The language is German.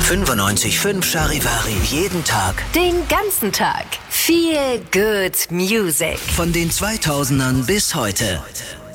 95.5 Charivari, jeden Tag. Den ganzen Tag. Feel good music. Von den 2000ern bis heute.